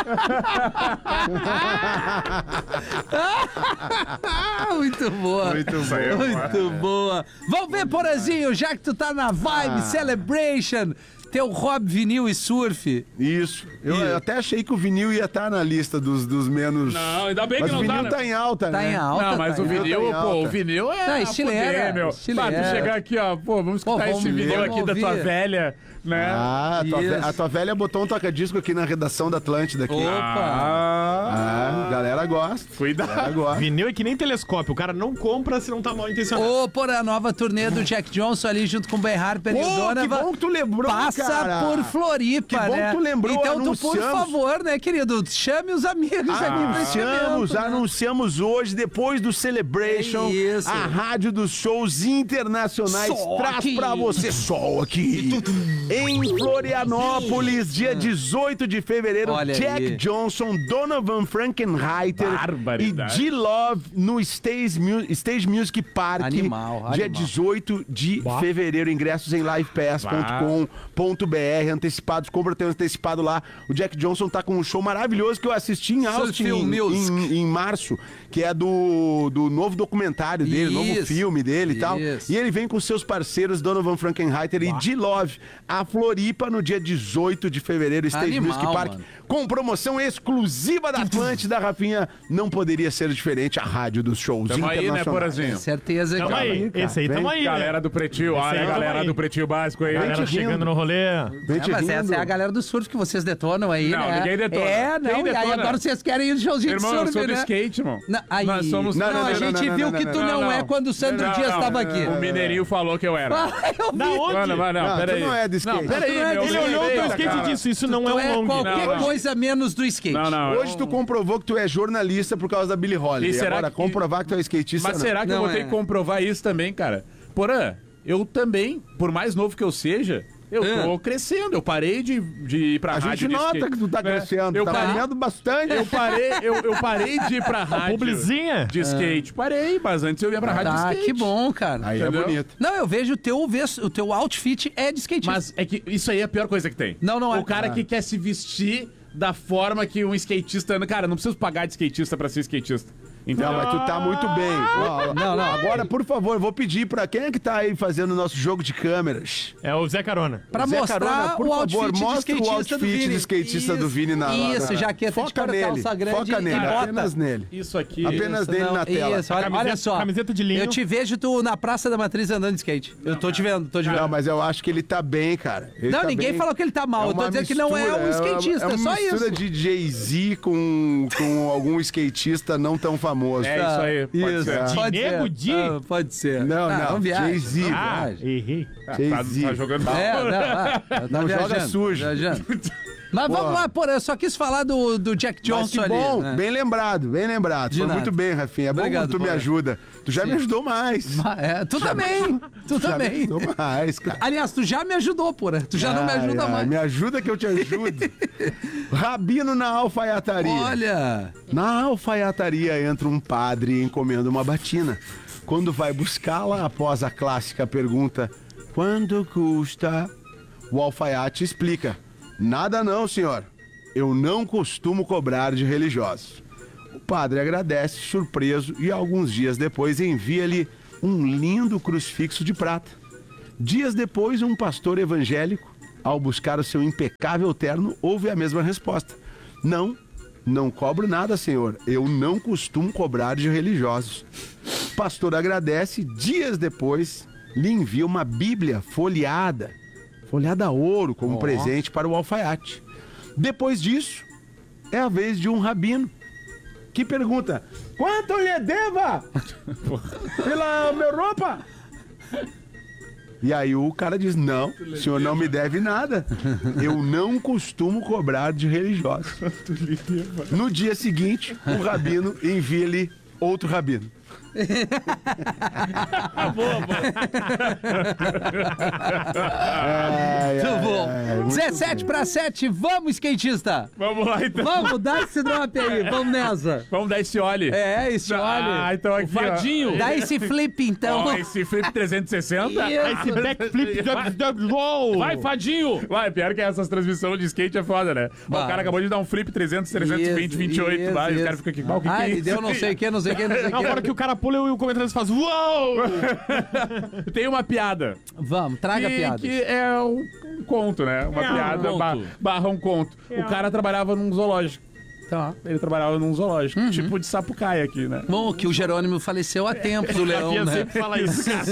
Muito boa. Muito boa. Vamos ver, Porazinho, já que tu tá na vibe Celebration, teu hobby vinil e surf. Isso. Eu até achei que o vinil ia estar na lista dos menos... Não, ainda bem que não tá, né? Mas o vinil tá em alta, né? Tá em alta. Não, mas o vinil, o vinil é... estileira, meu. Pá, tu chegar aqui, ó, vamos escutar esse vinil aqui da tua velha, né? A tua velha botou um toca-disco aqui na redação da Atlântida. Aqui. Opa! Galera gosta. Cuidado. Vinil é que nem telescópio, o cara não compra se não tá mal intencionado. Ô, por a nova turnê do Jack Johnson ali junto com o Ben Harper e o Donovan. Que bom que tu lembrou, Passa por Floripa, que bom né? que tu lembrou, então tu, por favor, né, querido, chame os amigos aqui. Anunciamos hoje, depois do Celebration, a Rádio dos Shows Internacionais traz pra você Sol aqui. Em Florianópolis, dia 18 de fevereiro, Jack Johnson, Donovan Frankenreiter e D-Love no Stage Music Park. Dia 18 de fevereiro. Ingressos em livepass.com.br. Antecipados, compra teu antecipado lá. O Jack Johnson tá com um show maravilhoso que eu assisti em Austin em março, que é do novo documentário dele, novo filme dele e tal. E ele vem com seus parceiros Donovan Frankenreiter e D-Love a Floripa no dia 18 de fevereiro, Stage Music Park, com promoção exclusiva da Atlântida, Rafinha. Não poderia ser diferente, a rádio dos shows internacionais. Aí, né, Porazinho? Certeza que tamo aí. Esse aí tamo aí, galera do Pretinho, olha a galera do Pretinho Básico aí. Galera chegando no rolê. Mas essa é a galera do surf que vocês detonam aí, né? Não, ninguém detona. E aí agora vocês querem ir no showzinho de surf, eu sou né? do skate, irmão. Nós somos... a gente viu que tu não é quando o Sandro Dias estava aqui. O Mineirinho falou que eu era. Da onde? Não, peraí. Tu não é do skate. Não, peraí, ele olhou o teu skate e disse, isso não é um long. Qualquer coisa menos do skate. Hoje tu comprovou que tu é jornalista por causa da Billie Holiday. E será agora, que... comprovar que tu é skatista, Mas será que eu vou ter que comprovar isso também, cara? Porã, eu também, por mais novo que eu seja... Eu tô crescendo, eu parei de ir pra rádio. A gente nota que tu tá crescendo, tá caminhando bastante. Eu parei de ir pra rádio de skate. Parei, mas antes eu ia pra rádio de skate. Que bom, cara. Aí entendeu? É bonito. Não, eu vejo o teu outfit é de skatista. Mas é que isso aí é a pior coisa que tem. Não é. O cara que quer se vestir da forma que um skatista... Cara, não preciso pagar de skatista pra ser skatista. Então, mas tu tá muito bem. Não. Agora, por favor, vou pedir pra quem é que tá aí fazendo o nosso jogo de câmeras. É o Zé Carona. Pra Zé mostrar Carona, por o favor, outfit mostra o outfit do skatista do Vini na jaqueta foca nele, calça grande. Foca nele, apenas nele. Isso aqui. Apenas nele na tela. Isso, olha só. Camiseta de linho. Eu te vejo tu na Praça da Matriz andando de skate. Eu tô te vendo, Não, mas eu acho que ele tá bem, cara. Ninguém falou que ele tá mal. Eu tô dizendo que não é um skatista, só isso. É uma mistura de Jay-Z com algum skatista não tão famoso. É isso aí. Isso. Nego Di? Pode ser. Não. Jay-Z. Errei. Jay-Z. Tá jogando mal. Não joga sujo. Mas vamos lá, eu só quis falar do Jack Johnson ali. Bom, né? Bem lembrado. Foi muito bem, Rafinha. É bom que tu me ajuda. Tu já me ajudou mais. Tu também. Tu também. Me ajudou mais, cara. Aliás, tu já me ajudou, Tu já não me ajuda mais. Me ajuda que eu te ajudo. Rabino na alfaiataria. Olha. Na alfaiataria entra um padre e encomenda uma batina. Quando vai buscá-la, após a clássica pergunta: quanto custa? O alfaiate explica: nada não, senhor. Eu não costumo cobrar de religiosos. O padre agradece, surpreso, e alguns dias depois envia-lhe um lindo crucifixo de prata. Dias depois, um pastor evangélico, ao buscar o seu impecável terno, ouve a mesma resposta: não cobro nada, senhor. Eu não costumo cobrar de religiosos. O pastor agradece, dias depois, lhe envia uma Bíblia folheada a ouro como presente para o alfaiate. Depois disso, é a vez de um rabino que pergunta: quanto lhe deva pela minha roupa? E aí o cara diz: não, o senhor não me deve nada. Eu não costumo cobrar de religiosos. No dia seguinte, o rabino envia-lhe outro rabino. Boa. Muito bom. 17:07, vamos, skatista. Vamos lá, então. Vamos, dá esse drop aí, vamos nessa. Vamos dar esse olhe. Esse olhe. Então aqui, o vadinho. Dá esse flip, então. Esse flip 360. Esse backflip. Vai, Fadinho. Vai, pior que essas transmissões de skate é foda, né? O cara acabou de dar um flip 300, 320, 28. Vai, os caras ficam aqui. O que é ele isso? deu não sei o que. Agora que o cara pula e o comentarista faz uou! Tem uma piada. Vamos, traga a piada. Que é um conto, né? Uma piada barra um conto. O cara trabalhava num zoológico. Tá. Ele trabalhava num zoológico, tipo de Sapucaia aqui, né? Bom, que o Jerônimo faleceu há tempos, o leão, né? sempre fala isso, cara.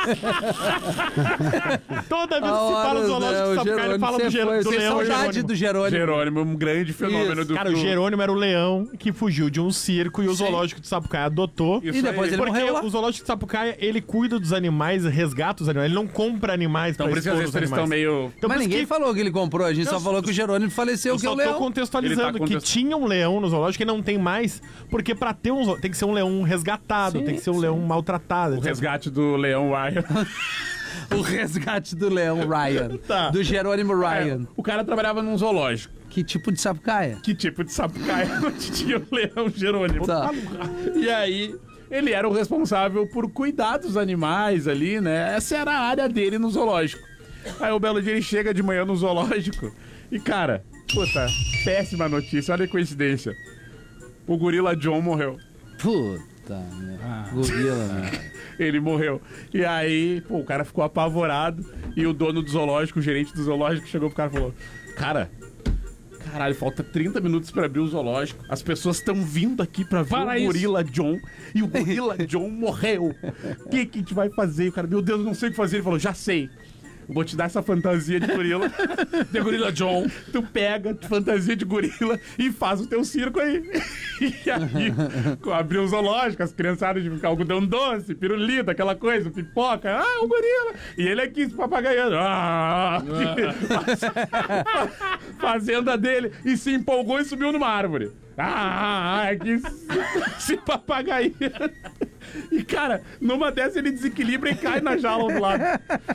Toda vez que se fala do zoológico de Sapucaia, ele fala do Jerônimo. Tem saudade do Jerônimo. Jerônimo, um grande fenômeno do... Cara, o Jerônimo era o leão que fugiu de um circo e o zoológico de Sapucaia adotou. E depois ele morreu lá. O zoológico de Sapucaia, ele cuida dos animais, resgata os animais, ele não compra animais pra expor os animais. Eles estão meio... Mas ninguém falou que ele comprou, a gente só falou que o Jerônimo faleceu, que é o leão. Eu só tô contextualizando que tinha um leão no zoológico e não tem mais, porque pra ter um zoológico tem que ser um leão resgatado, tem que ser um leão maltratado. O resgate do leão Ryan. O resgate do leão Ryan. Tá. Do Jerônimo Ryan. O cara trabalhava num zoológico. Que tipo de Sapucaia? Que tipo de Sapucaia onde tinha o leão Jerônimo. Tá. E aí... ele era o responsável por cuidar dos animais ali, né? Essa era a área dele no zoológico. Aí o belo dia ele chega de manhã no zoológico e, cara, puta, péssima notícia, olha a coincidência. O gorila John morreu. Puta, gorila, né? Ele morreu. E aí, pô, o cara ficou apavorado e o dono do zoológico, o gerente do zoológico, chegou pro cara e falou: caralho, falta 30 minutos pra abrir o zoológico. As pessoas estão vindo aqui pra ver o gorila John. E o gorila John morreu. O que a gente vai fazer? O cara, meu Deus, não sei o que fazer. Ele falou: já sei. Vou te dar essa fantasia de gorila. De gorila John. Tu pega de fantasia de gorila e faz o teu circo aí. E aí, abriu o zoológico, as criançadas de algodão doce, pirulito, aquela coisa, pipoca. Ah, o gorila. E ele aqui se papagaiando. Fazenda dele. E se empolgou e subiu numa árvore. Aqui se papagaiando. E, cara, numa dessas ele desequilibra e cai na jaula do lado.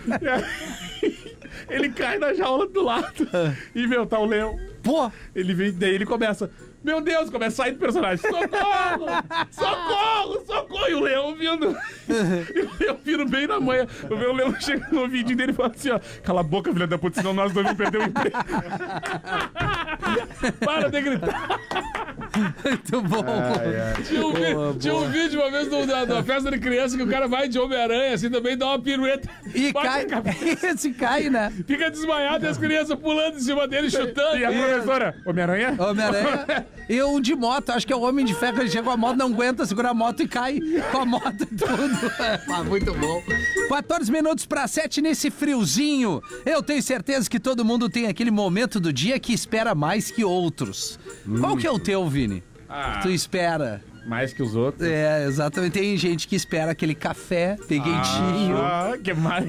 Ele cai na jaula do lado. E, meu, tá o leão. Pô! Ele vem, daí ele começa... Meu Deus, começa a sair do personagem. Socorro! Socorro! Socorro! E o leão vindo. E o leão vindo bem na manhã. O meu leão chega no ouvidinho dele e fala assim, ó: cala a boca, filha da puta, senão nós dois vamos perder o emprego. Para de gritar. Muito bom. Tinha um vídeo uma vez da festa de criança que o cara vai de Homem-Aranha, assim, também dá uma pirueta. E cai. Se cai, né? Fica desmaiado e as crianças pulando em cima dele, chutando. E a professora: Homem-Aranha? Homem-Aranha. E um de moto, acho que é o Homem de Ferro, ele chega com a moto, não aguenta, segura a moto e cai com a moto e tudo. Muito bom. 14 minutos para 7 nesse friozinho. Eu tenho certeza que todo mundo tem aquele momento do dia que espera mais que outros. Qual que é o teu, Vini? Tu espera? Mais que os outros. É, exatamente. Tem gente que espera aquele café bem quentinho. Que mais?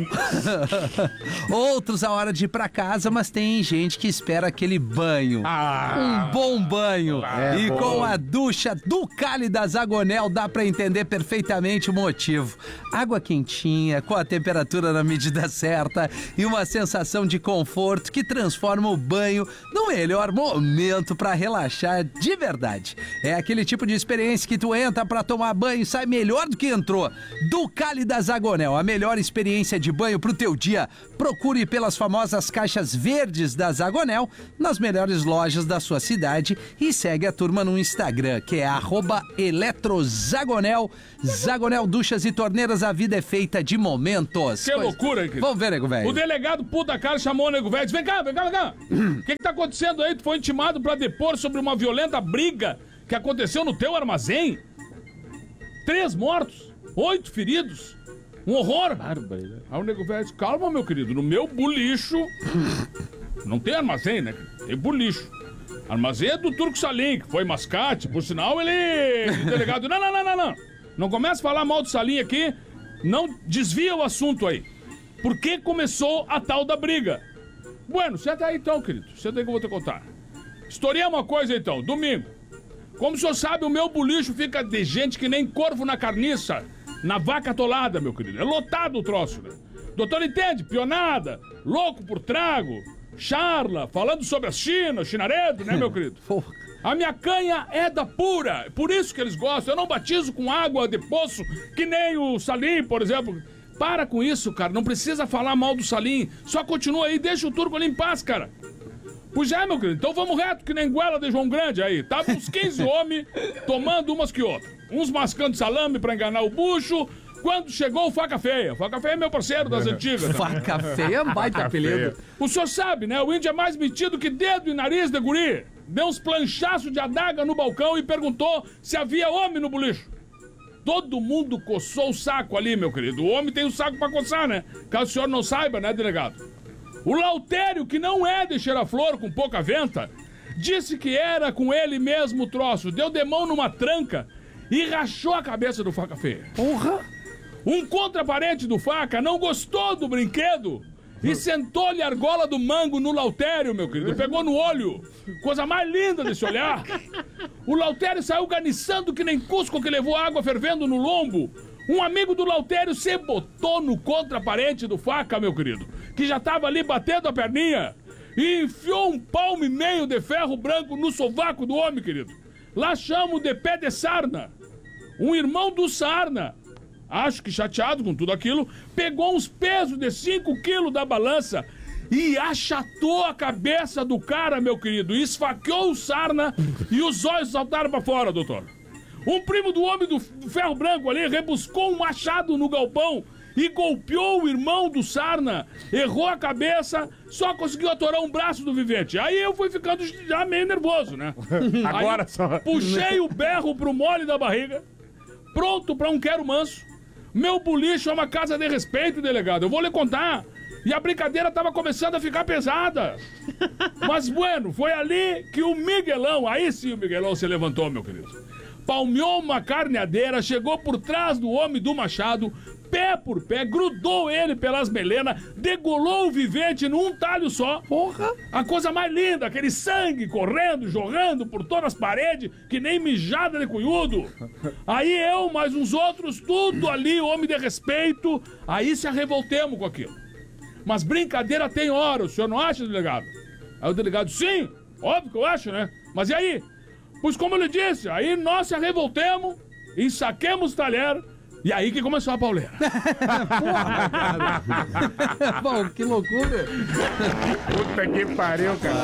Outros a hora de ir pra casa, mas tem gente que espera aquele banho. Um bom banho. E bom. Com a ducha do Cálidas Zagonel dá pra entender perfeitamente o motivo. Água quentinha, com a temperatura na medida certa e uma sensação de conforto que transforma o banho no melhor momento pra relaxar de verdade. É aquele tipo de experiência que tu entra pra tomar banho e sai melhor do que entrou. Do Cálidas Zagonel, a melhor experiência de banho pro teu dia. Procure pelas famosas caixas verdes da Zagonel nas melhores lojas da sua cidade e segue a turma no Instagram, que é @eletrozagonel. Zagonel Duchas e Torneiras, a vida é feita de momentos. Que loucura, hein, querido? Vamos ver, nego velho. O delegado puta cara chamou o nego velho e disse: vem cá. O que tá acontecendo aí? Tu foi intimado pra depor sobre uma violenta briga que aconteceu no teu armazém? 3 mortos, 8 feridos. Um horror. Aí o nego velho disse: calma, meu querido, no meu bulicho não tem armazém, né? Tem bulicho. Armazém é do Turco Salim, que foi mascate, por sinal ele... O delegado: não começa a falar mal do Salim aqui, não desvia o assunto aí. Por que começou a tal da briga? Bueno, senta aí então, querido, senta aí que eu vou te contar. Historiei uma coisa então, domingo. Como o senhor sabe, o meu bulicho fica de gente que nem corvo na carniça, na vaca atolada, meu querido. É lotado o troço, né? Doutor entende? Pionada, louco por trago, charla, falando sobre a China, chinaredo, né, meu querido? A minha canha é da pura, por isso que eles gostam. Eu não batizo com água de poço, que nem o Salim, por exemplo. Para com isso, cara, não precisa falar mal do Salim. Só continua aí, deixa o turco ali em paz, cara. Pois é, meu querido, então vamos reto, que nem goela de João Grande aí. Tava uns 15 homens tomando umas que outras. Uns mascando salame pra enganar o bucho. Quando chegou o Faca Feia. Faca Feia é meu parceiro das antigas. Faca Feia é um baita apelido. O senhor sabe, né? O índio é mais metido que dedo e nariz de guri. Deu uns planchaços de adaga no balcão e perguntou se havia homem no bulicho. Todo mundo coçou o saco ali, meu querido. O homem tem o saco pra coçar, né? Caso o senhor não saiba, né, delegado? O Lautério, que não é de cheira-flor com pouca venta, disse que era com ele mesmo o troço. Deu de mão numa tranca e rachou a cabeça do Faca Feia. Porra! Um contraparente do Faca não gostou do brinquedo e sentou-lhe a argola do mango no Lautério, meu querido. Pegou no olho. Coisa mais linda desse olhar. O Lautério saiu ganiçando que nem Cusco que levou água fervendo no lombo. Um amigo do Lautério se botou no contraparente do Faca, meu querido, que já tava ali batendo a perninha, e enfiou um palmo e meio de ferro branco no sovaco do homem, querido. Lá chamam de pé de sarna. Um irmão do sarna, acho que chateado com tudo aquilo, pegou uns pesos de 5 quilos da balança e achatou a cabeça do cara, meu querido, e esfaqueou o sarna e os olhos saltaram pra fora, doutor. Um primo do homem do ferro branco ali rebuscou um machado no galpão e golpeou o irmão do sarna, errou a cabeça, só conseguiu atorar um braço do vivente. Aí eu fui ficando já meio nervoso, né? Agora aí, só. Puxei o berro pro mole da barriga, pronto pra um quero manso. Meu bulicho é uma casa de respeito, delegado. Eu vou lhe contar. E a brincadeira tava começando a ficar pesada. Mas, bueno, foi ali que o Miguelão, aí sim o Miguelão se levantou, meu querido. Palmeou uma carneadeira, chegou por trás do homem do machado, pé por pé, grudou ele pelas melenas, degolou o vivente num talho só. Porra! A coisa mais linda, aquele sangue correndo, jorrando por todas as paredes, que nem mijada de cunhudo. Aí eu, mais uns outros, tudo ali, homem de respeito, aí se arrevoltemos com aquilo. Mas brincadeira tem hora, o senhor não acha, delegado? Aí o delegado, sim, óbvio que eu acho, né? Mas e aí? Pois como eu lhe disse, aí nós se arrevoltemos, ensaquemos o talher, e aí que começou a pauleira. Porra, cara. Bom, que loucura. Puta que pariu, cara.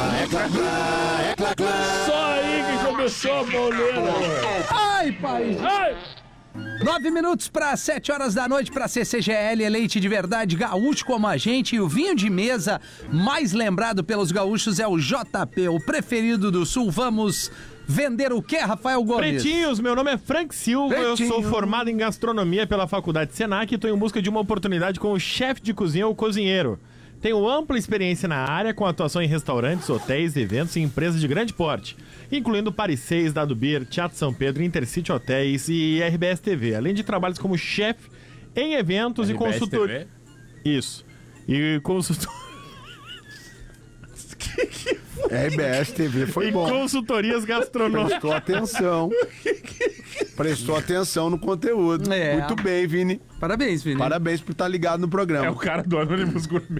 Só aí que começou a pauleira. Ai, pai. Ai! 9 minutos para 7 horas da noite para CCGL, é leite de verdade, gaúcho como a gente, e o vinho de mesa mais lembrado pelos gaúchos é o JP, o preferido do Sul. Vamos vender o quê, Rafael Gomes? Pretinhos, meu nome é Frank Silva, Pretinho. eu sou formado em gastronomia pela Faculdade Senac e estou em busca de uma oportunidade como chefe de cozinha ou cozinheiro. Tenho ampla experiência na área, com atuação em restaurantes, hotéis, eventos e empresas de grande porte, incluindo Paris 6, Dado Beer, Teatro São Pedro, Intercity Hotéis e RBS TV, além de trabalhos como chefe em eventos RBS e consultor. TV? Isso. E consultor. RBS TV foi e bom. consultorias gastronômicas. Prestou atenção. Prestou atenção no conteúdo. É. Muito bem, Vini. Parabéns, Vini. Parabéns por estar ligado no programa. É o cara do Anônimos Gourmet.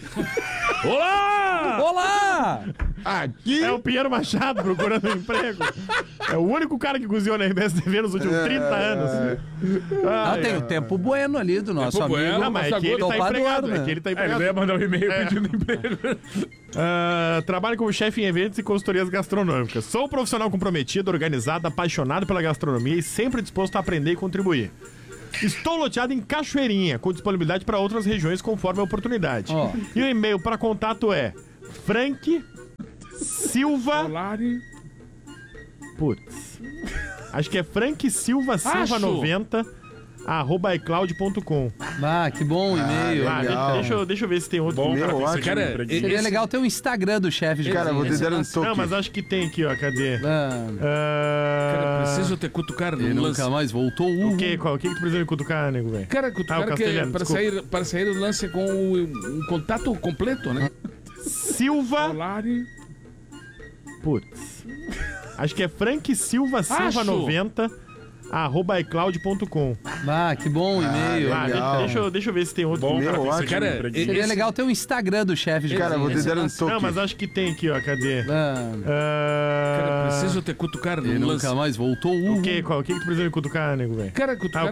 Olá! Olá! Aqui É o Pinheiro Machado procurando emprego. É o único cara que cozinhou na RBS TV nos últimos 30 anos. Tem o tempo bueno ali do nosso Tempo amigo. bueno, Não, mas é que ele tá Topador, empregado, né? é que ele tá Ele empregado. ia mandar um e-mail pedindo emprego. Trabalho como chefe em eventos e consultorias gastronômicas. Sou um profissional comprometido, organizado, apaixonado pela gastronomia e sempre disposto a aprender e contribuir. Estou loteado em Cachoeirinha, com disponibilidade para outras regiões conforme a oportunidade. Ó. E o e-mail para contato é Frank Silva. Solari. Putz. Acho que é Frank Silva Silva 90 @icloud.com. Ah, que bom e-mail. Deixa eu ver se tem outro. Bom, Meu, cara, ótimo. pensei que era Seria legal ter um Instagram do chefe de Cara, vou cozinha. te dar um toque. Não, mas acho que tem aqui, ó. Cadê? Cara, preciso ter cutucar Ele no lance. nunca mais voltou. O quê? Qual? O que tu precisa me cutucar, nego, velho? Cara, Ah, o cutucar que é castelhano, para sair do lance com um contato completo, né? Silva. Solari. Putz. Acho que é Frank Silva Silva 90 @icloud.com. Ah, que bom e-mail. Deixa eu ver se tem outro. Bom, ótimo. Cara, Seria legal ter um Instagram do chefe de Cara, vou te dar um toque. Não, mas acho que tem aqui, ó. Cadê? Cara, preciso ter cutucar Ele no lance. nunca mais voltou. O que? Qual? O que tu precisa me cutucar, nego, velho? Cara, cutucar